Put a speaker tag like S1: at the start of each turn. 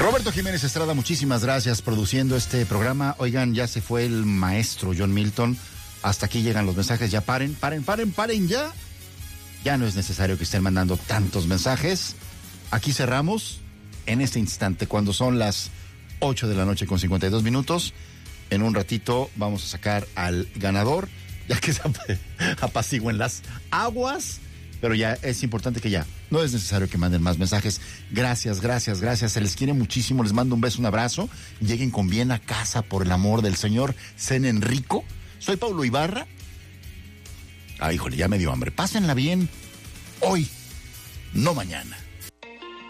S1: Roberto Jiménez Estrada, muchísimas gracias produciendo este programa. Oigan, ya se fue el maestro John Milton. Hasta aquí llegan los mensajes. Ya paren ya. Ya no es necesario que estén mandando tantos mensajes. Aquí cerramos en este instante, cuando son las 8 de la noche con 52 minutos. En un ratito vamos a sacar al ganador, ya que se apacigüen las aguas. Pero ya es importante que ya no es necesario que manden más mensajes. Gracias. Se les quiere muchísimo. Les mando un beso, un abrazo. Lleguen con bien a casa, por el amor del Señor. Cenen rico. Soy Paulo Ibarra. Híjole, ya me dio hambre. Pásenla bien hoy, no mañana.